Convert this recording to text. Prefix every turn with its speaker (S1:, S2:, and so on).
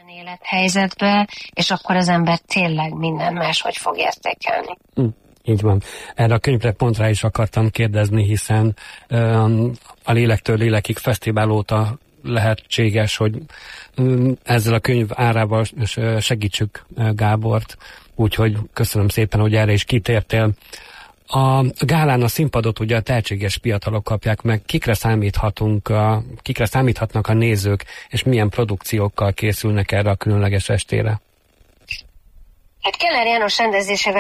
S1: ilyen élethelyzetbe, és akkor az ember tényleg minden máshogy fog értékelni.
S2: Így van. Erre a könyvre pont rá is akartam kérdezni, hiszen a Lélektől Lélekig fesztivál óta lehetséges, hogy ezzel a könyv árával segítsük Gábort, úgyhogy köszönöm szépen, hogy erre is kitértél. A gálán a színpadot ugye a tehetséges fiatalok kapják meg. Kikre számíthatnak a nézők, és milyen produkciókkal készülnek erre a különleges estére?
S1: Hát Keller János rendezésével